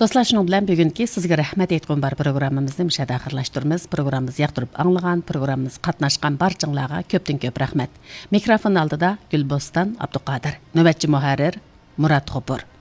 Dostlar, şunun bilan bugungi sizga rahmat aytgan bar programmamizni müşada axirlashtiramiz. Programmamizni yoqtirib anglagan, programmamiz qatnaşqan barchanglarga ko'pdan-ko'p rahmat. Mikrofon oldida Gulbostan Abduqodir, navbatchi muharrir Murat G'upur.